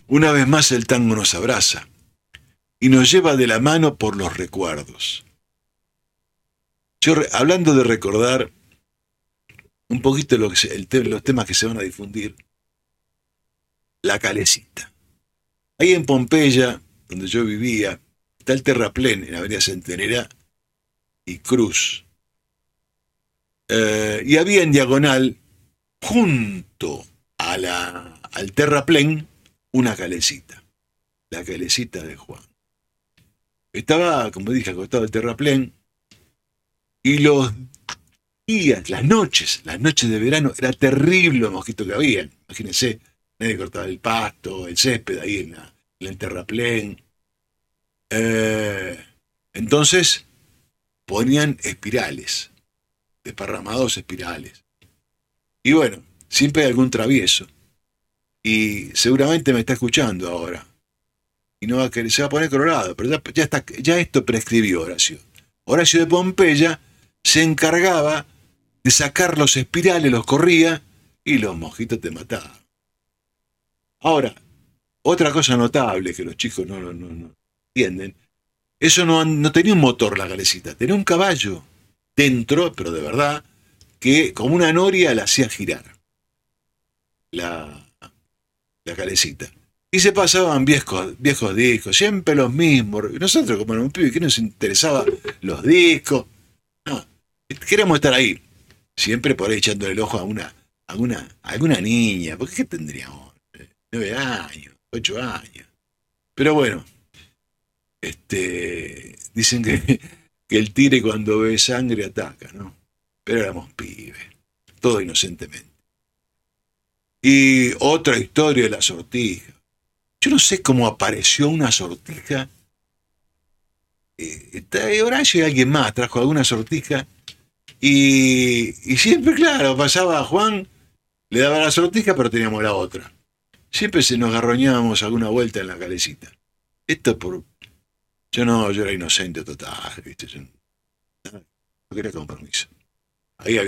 Una vez más el tango nos abraza y nos lleva de la mano por los recuerdos. Hablando de recordar un poquito los temas que se van a difundir, la Calecita. Ahí en Pompeya, donde yo vivía, está el terraplén en Avenida Centenera y Cruz. Y había en diagonal, junto al terraplén, una calecita. La Calecita de Juan. Estaba, como dije, acostado el terraplén. Y los días, las noches de verano, era terrible los mosquitos que había. Imagínense, nadie cortaba el pasto, el césped ahí en el terraplén. Entonces ponían espirales, desparramados espirales. Y bueno, siempre hay algún travieso. Y seguramente me está escuchando ahora. Y no va a querer, se va a poner colorado, pero ya esto prescribió Horacio. Horacio de Pompeya se encargaba de sacar los espirales, los corría y los mosquitos te mataban. Ahora, otra cosa notable que los chicos no entienden, eso no tenía un motor la Calecita, tenía un caballo dentro, pero de verdad, que como una noria la hacía girar, la Calecita. Y se pasaban viejos discos, siempre los mismos. Nosotros, como éramos pibes, ¿qué nos interesaba los discos? No, queríamos estar ahí. Siempre por ahí echándole el ojo a alguna niña. ¿Por qué tendríamos? 9 años, 8 años. Pero bueno, dicen que el tigre cuando ve sangre ataca, ¿no? Pero éramos pibes, todo inocentemente. Y otra historia de la sortija. Yo no sé cómo apareció una sortija. Horacio y alguien más trajo alguna sortija. Y siempre, claro, pasaba a Juan, le daba la sortija, pero teníamos la otra. Siempre se nos garroñábamos alguna vuelta en la Calecita. Esto por... Yo era inocente total, ¿viste? Yo no quería compromiso. Ahí había